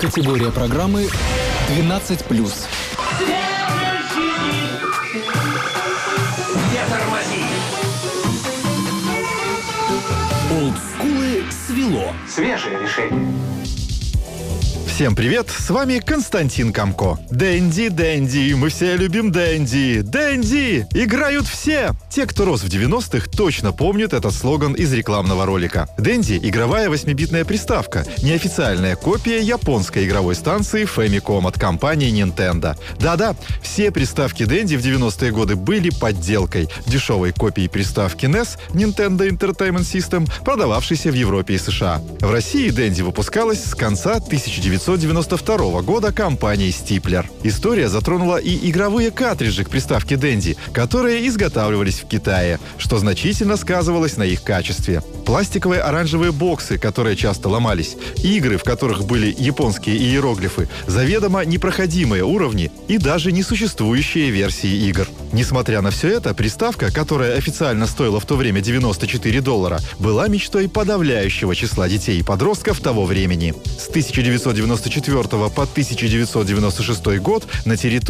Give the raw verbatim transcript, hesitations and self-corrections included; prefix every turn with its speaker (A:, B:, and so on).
A: Категория программы двенадцать плюс.
B: Не тормози!
C: Олдскулы свело.
B: Свежее решение.
D: Всем привет, с вами Константин Камко. Дэнди, Дэнди, мы все любим Дэнди. Дэнди! Играют все! Те, кто рос в девяностых, точно помнят этот слоган из рекламного ролика. Дэнди — игровая восьмибитная приставка, неофициальная копия японской игровой станции Famicom от компании Nintendo. Да-да, все приставки Дэнди в девяностые годы были подделкой, дешевой копией приставки эн и эс, Nintendo Entertainment System, продававшейся в Европе и США. В России Дэнди выпускалась с конца тысяча девятьсот девяносто второго года компанией Стиплер. История затронула и игровые картриджи к приставке Дэнди, которые изготавливались в Китае, что значительно сказывалось на их качестве. Пластиковые оранжевые боксы, которые часто ломались, игры, в которых были японские иероглифы, заведомо непроходимые уровни и даже несуществующие версии игр. Несмотря на все это, приставка, которая официально стоила в то время девяносто четыре доллара, была мечтой подавляющего числа детей и подростков того времени. С тысяча девятьсот девяносто четвёртого по тысяча девятьсот девяносто шестой год на территории